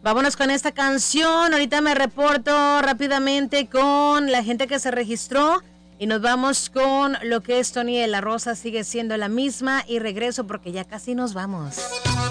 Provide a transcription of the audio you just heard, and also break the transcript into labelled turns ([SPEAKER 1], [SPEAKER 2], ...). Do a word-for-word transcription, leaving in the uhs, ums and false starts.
[SPEAKER 1] Vámonos con esta canción. Ahorita me reporto rápidamente con la gente que se registró y nos vamos con lo que es Tony de la Rosa. Sigue siendo la misma y regreso porque ya casi nos vamos.